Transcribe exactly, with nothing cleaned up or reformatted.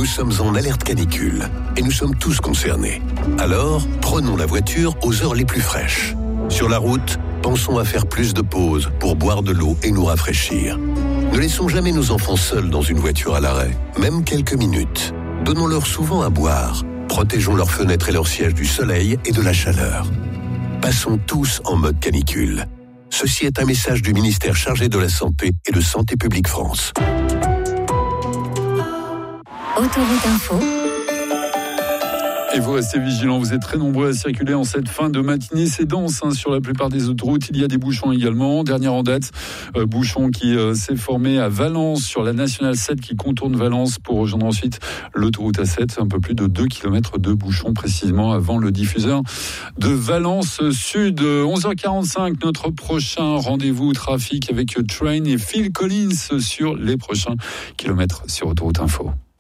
Nous sommes en alerte canicule et nous sommes tous concernés. Alors, prenons la voiture aux heures les plus fraîches. Sur la route, pensons à faire plus de pauses pour boire de l'eau et nous rafraîchir. Ne laissons jamais nos enfants seuls dans une voiture à l'arrêt, même quelques minutes. Donnons-leur souvent à boire. Protégeons leurs fenêtres et leurs sièges du soleil et de la chaleur. Passons tous en mode canicule. Ceci est un message du ministère chargé de la Santé et de Santé publique France. Autoroute Info. Et vous restez vigilants, vous êtes très nombreux à circuler en cette fin de matinée. C'est dense hein, sur la plupart des autoroutes. Il y a des bouchons également. Dernière en date, euh, bouchon qui euh, s'est formé à Valence sur la Nationale sept qui contourne Valence pour rejoindre ensuite l'autoroute A sept. Un peu plus de deux kilomètres de bouchons précisément avant le diffuseur de Valence Sud. onze heures quarante-cinq, notre prochain rendez-vous trafic avec Train et Phil Collins sur les prochains kilomètres sur Autoroute Info.